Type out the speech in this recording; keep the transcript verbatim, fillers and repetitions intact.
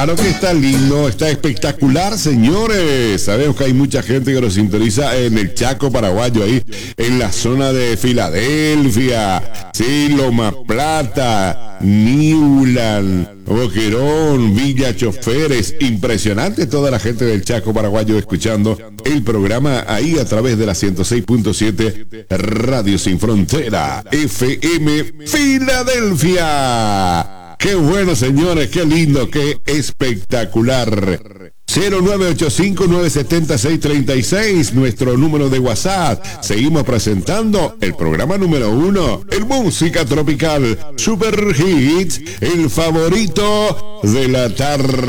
Claro que está lindo, está espectacular, señores. Sabemos que hay mucha gente que nos sintoniza en el Chaco paraguayo, ahí en la zona de Filadelfia, sí, Loma Plata, Newland, Boquerón, Villa Choferes. Impresionante toda la gente del Chaco paraguayo escuchando el programa ahí a través de la ciento seis punto siete Radio Sin Frontera F M Filadelfia. Qué bueno, señores, qué lindo, qué espectacular. cero nueve ocho cinco, nueve siete seis, tres seis, nuestro número de WhatsApp. Seguimos presentando el programa número uno, el Música Tropical Super Hits, el favorito de la tarde.